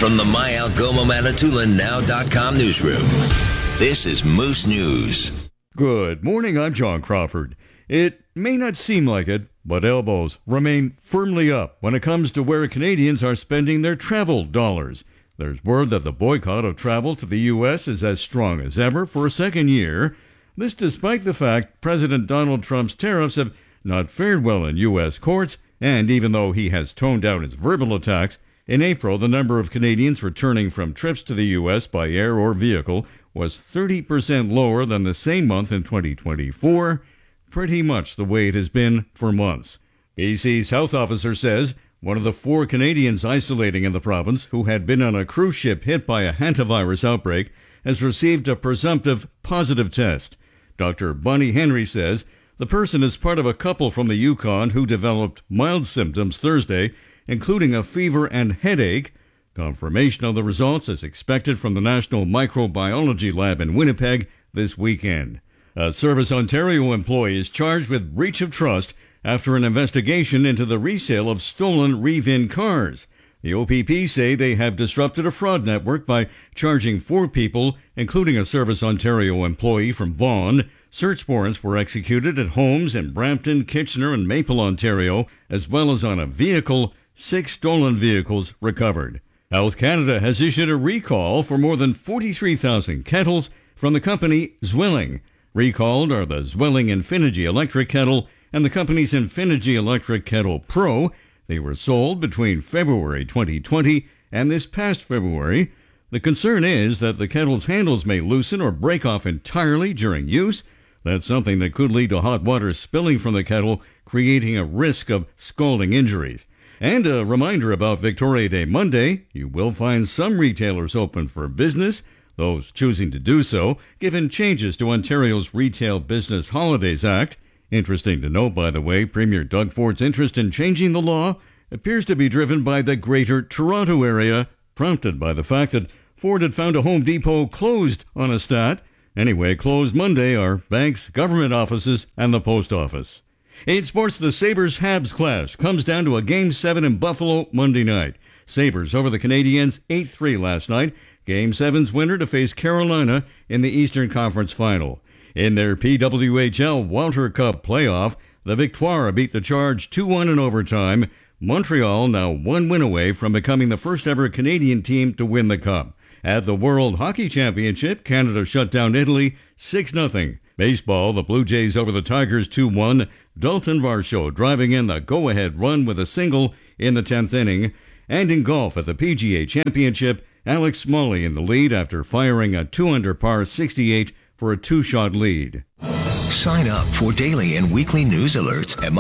from the My Algoma Manitoulin Now.com newsroom, this is Moose News. Good morning, I'm John Crawford. It may not seem like it, but elbows remain firmly up when it comes to where Canadians are spending their travel dollars. There's word that the boycott of travel to the U.S. is as strong as ever for a second year. This despite the fact President Donald Trump's tariffs have not fared well in U.S. courts, and even though he has toned down his verbal attacks, in April the number of Canadians returning from trips to the U.S. by air or vehicle was 30% lower than the same month in 2024, pretty much the way it has been for months. BC's health officer says one of the 4 Canadians isolating in the province who had been on a cruise ship hit by a hantavirus outbreak has received a presumptive positive test. Dr. Bonnie Henry says the person is part of a couple from the Yukon who developed mild symptoms Thursday, including a fever and headache. Confirmation of the results is expected from the National Microbiology Lab in Winnipeg this weekend. A Service Ontario employee is charged with breach of trust after an investigation into the resale of stolen Rivian cars. The OPP say they have disrupted a fraud network by charging 4 people, including a Service Ontario employee from Vaughan. Search warrants were executed at homes in Brampton, Kitchener, and Maple, Ontario, as well as on a vehicle. 6 stolen vehicles recovered. Health Canada has issued a recall for more than 43,000 kettles from the company Zwilling. Recalled are the Zwilling Infinity Electric Kettle and the company's Infinity Electric Kettle Pro. They were sold between February 2020 and this past February. The concern is that the kettle's handles may loosen or break off entirely during use. That's something that could lead to hot water spilling from the kettle, creating a risk of scalding injuries. And a reminder about Victoria Day Monday, you will find some retailers open for business, those choosing to do so, given changes to Ontario's Retail Business Holidays Act. Interesting to note, by the way, Premier Doug Ford's interest in changing the law appears to be driven by the Greater Toronto Area, prompted by the fact that Ford had found a Home Depot closed on a stat. Anyway, closed Monday are banks, government offices, and the post office. In sports, the Sabres-Habs clash comes down to a Game 7 in Buffalo Monday night. Sabres over the Canadiens 8-3 last night. Game 7's winner to face Carolina in the Eastern Conference Final. In their PWHL Walter Cup playoff, the Victoire beat the Charge 2-1 in overtime. Montreal now 1 win away from becoming the first ever Canadian team to win the Cup. At the World Hockey Championship, Canada shut down Italy 6-0. Baseball, the Blue Jays over the Tigers 2-1. Dalton Varsho driving in the go-ahead run with a single in the 10th inning. And in golf at the PGA Championship, Alex Smalley in the lead after firing a 2-under par 68 for a 2-shot lead. Sign up for daily and weekly news alerts at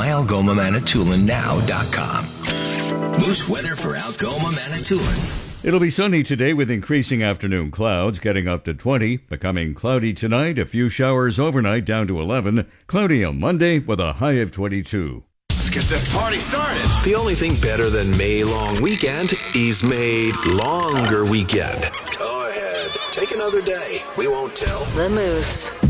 myalgomamanitoulin.com. Moose weather for Algoma, Manitoulin. It'll be sunny today with increasing afternoon clouds, getting up to 20, becoming cloudy tonight, a few showers overnight down to 11, cloudy on Monday with a high of 22. Let's get this party started. The only thing better than May long weekend is made longer weekend. Go ahead, take another day. We won't tell. The Moose.